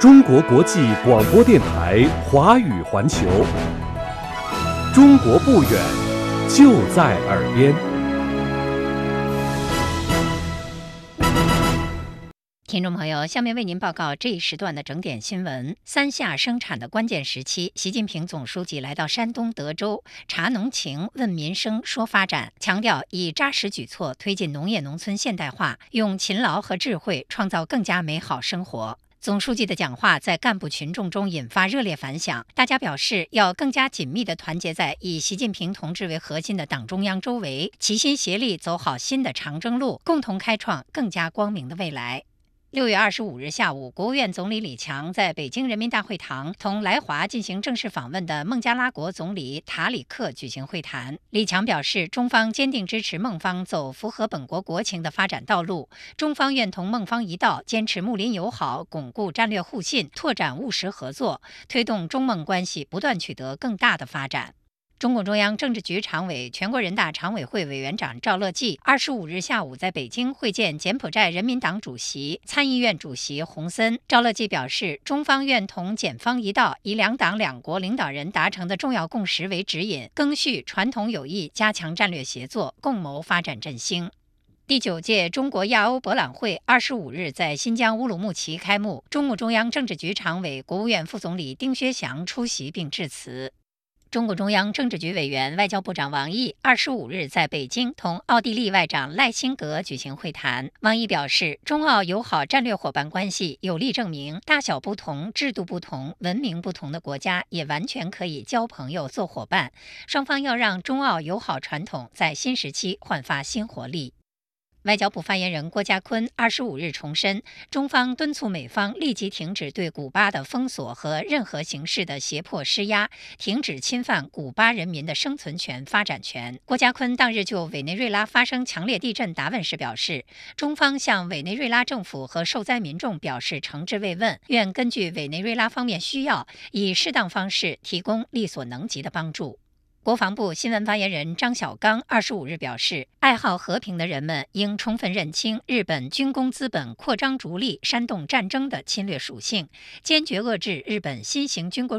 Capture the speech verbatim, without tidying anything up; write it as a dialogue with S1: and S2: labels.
S1: 中国国际广播电台华语环球，中国不远，就在耳边。
S2: 听众朋友，下面为您报告这一时段的整点新闻。三下生产的关键时期，习近平总书记来到山东德州，察农情、问民生、说发展，强调以扎实举措推进农业农村现代化，用勤劳和智慧创造更加美好生活。总书记的讲话在干部群众中引发热烈反响，大家表示要更加紧密地团结在以习近平同志为核心的党中央周围，齐心协力走好新的长征路，共同开创更加光明的未来。六月二十五日下午，国务院总理李强在北京人民大会堂同来华进行正式访问的孟加拉国总理塔里克举行会谈。李强表示，中方坚定支持孟方走符合本国国情的发展道路，中方愿同孟方一道，坚持睦邻友好，巩固战略互信，拓展务实合作，推动中孟关系不断取得更大的发展。中共中央政治局常委、全国人大常委会委员长赵乐际二十五日下午在北京会见柬埔寨人民党主席、参议院主席洪森。赵乐际表示，中方愿同柬方一道，以两党两国领导人达成的重要共识为指引，赓续传统友谊，加强战略协作，共谋发展振兴。第九届中国亚欧博览会二十五日在新疆乌鲁木齐开幕，中共中央政治局常委、国务院副总理丁薛祥出席并致辞。中共中央政治局委员、外交部长王毅二十五日在北京同奥地利外长赖辛格举行会谈。王毅表示，中澳友好战略伙伴关系有力证明，大小不同、制度不同、文明不同的国家也完全可以交朋友、做伙伴。双方要让中澳友好传统在新时期焕发新活力。外交部发言人郭家坤二十五日重申，中方敦促美方立即停止对古巴的封锁和任何形式的胁迫施压，停止侵犯古巴人民的生存权、发展权。郭家坤当日就委内瑞拉发生强烈地震答问时表示，中方向委内瑞拉政府和受灾民众表示诚挚慰问，愿根据委内瑞拉方面需要，以适当方式提供力所能及的帮助。国防部新闻发言人张小刚二十五日表示，爱好和平的人们应充分认清日本军工资本扩张逐利、煽动战争的侵略属性，坚决遏制日本新型军国